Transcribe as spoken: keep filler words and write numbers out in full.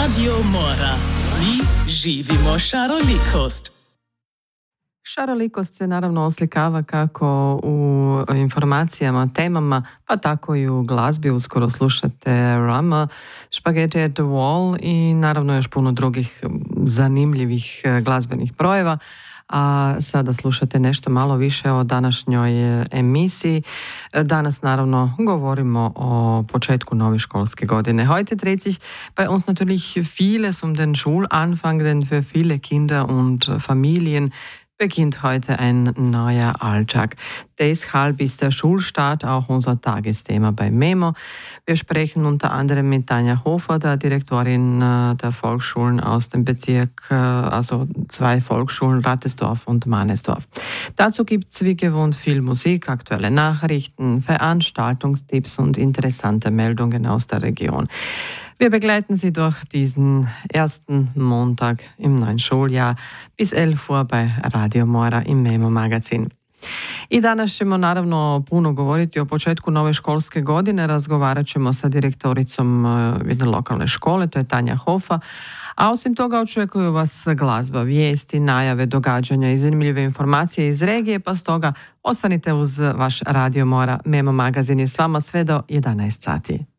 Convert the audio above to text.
Radio Mora. Mi živimo šarolikost. Šarolikost se naravno oslikava kako u informacijama, temama, pa tako i u glazbi. Uskoro slušate Rama, Spaghetti at the Wall i naravno još puno drugih zanimljivih glazbenih projeva. A sada slušate nešto malo više o današnjoj emisiji. Danas naravno govorimo o početku nove školske godine. Heute dreht sich bei uns natürlich vieles um den Schulanfang, denn für viele Kinder und Familien beginnt heute ein neuer Alltag. Deshalb ist der Schulstart auch unser Tagesthema bei Memo. Wir sprechen unter anderem mit Tanja Hofer, der Direktorin der Volksschulen aus dem Bezirk, also zwei Volksschulen, Rattesdorf und Mannesdorf. Dazu gibt es wie gewohnt viel Musik, aktuelle Nachrichten, Veranstaltungstipps und interessante Meldungen aus der Region. Wir begleiten Sie durch diesen ersten Montag im neuen Schuljahr bis elf Uhr bei Radio Mora im Memo magazin. I danas ćemo naravno puno govoriti o početku nove školske godine. Razgovarat ćemo sa direktoricom jedne lokalne škole, to je Tanja Hofa. A osim toga očekuju vas glazba, vijesti, najave, događanja i zanimljive informacije iz regije, pa stoga ostanite uz vaš Radio Mora. Memo magazin je s vama sve do jedanaest sati.